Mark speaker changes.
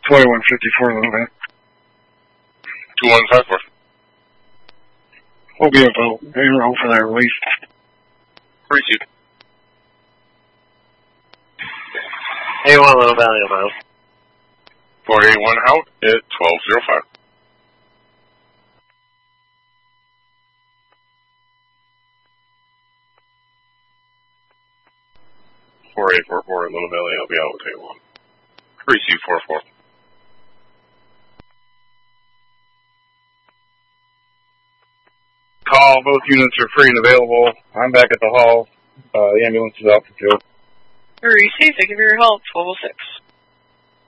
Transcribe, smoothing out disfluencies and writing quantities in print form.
Speaker 1: 2154 Little Van.
Speaker 2: 2154.
Speaker 1: We'll be about payroll for that release.
Speaker 2: Received.
Speaker 3: A1 Little Valley, Ohio.
Speaker 2: 481 out at 1205. .4844 at Little Valley, I'll be out with A1. Receive 44.
Speaker 4: Call, both units are free and available. I'm back at the hall. The ambulance is out for fuel.
Speaker 5: Receive, thank you for your help, 1206.